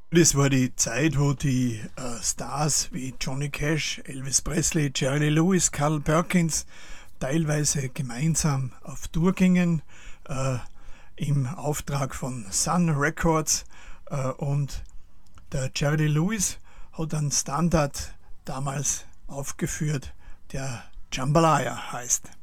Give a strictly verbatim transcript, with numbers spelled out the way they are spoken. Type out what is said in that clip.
Das war die Zeit, wo die äh, Stars wie Johnny Cash, Elvis Presley, Jerry Lee Lewis, Carl Perkins teilweise gemeinsam auf Tour gingen, äh, im Auftrag von Sun Records. Äh, und der Jerry Lee Lewis hat einen Standard damals aufgeführt, der Jambalaya heißt.